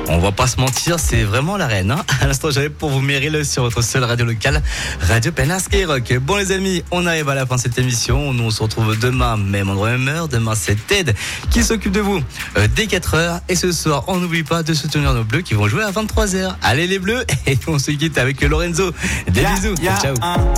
On va pas se mentir, c'est vraiment la reine. À l'instant, j'arrive pour vous Meryl sur votre seule radio locale, Radio Penard Skyrock. Bon les amis, on arrive à la fin de cette émission. Nous on se retrouve demain, même endroit, même heure. Demain c'est Ted qui s'occupe de vous dès 4h. Et ce soir, on n'oublie pas de soutenir nos bleus qui vont jouer à 23h. Allez les bleus, et on se quitte avec Lorenzo. Des bisous, ciao.